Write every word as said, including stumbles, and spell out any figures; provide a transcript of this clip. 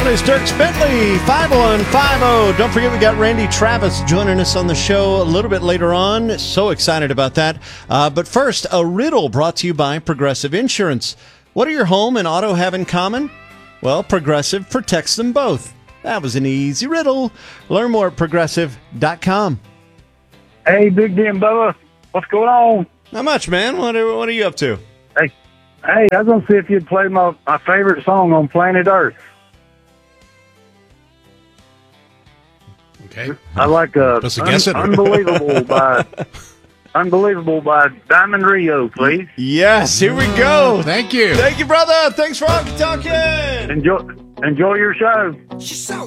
is Dierks Bentley, five one five zero. Don't forget, we got Randy Travis joining us on the show a little bit later on. So excited about that. Uh, but first, a riddle brought to you by Progressive Insurance. What do your home and auto have in common? Well, Progressive protects them both. That was an easy riddle. Learn more at progressive dot com. Hey, Big D and Bubba, what's going on? Not much, man. What are, what are you up to? Hey, hey, I was going to see if you'd play my, my favorite song on planet Earth. Okay. I like uh, Just a guess it. Unbelievable by Unbelievable by Diamond Rio, please. Yes, here we go. Thank you. Thank you, brother. Thanks for honky talking. Enjoy, enjoy your show. She's so